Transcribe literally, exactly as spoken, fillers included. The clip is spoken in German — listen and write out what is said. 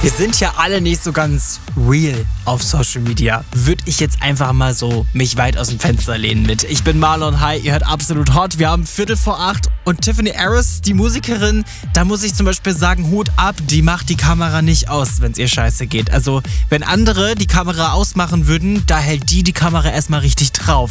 Wir sind ja alle nicht so ganz real auf Social Media. Würde ich jetzt einfach mal so mich weit aus dem Fenster lehnen mit. Ich bin Marlon, hi, ihr hört Absolut Hot. Wir haben Viertel vor acht und Tiffany Harris, die Musikerin, da muss ich zum Beispiel sagen, Hut ab, die macht die Kamera nicht aus, wenn es ihr scheiße geht. Also wenn andere die Kamera ausmachen würden, da hält die die Kamera erstmal richtig drauf.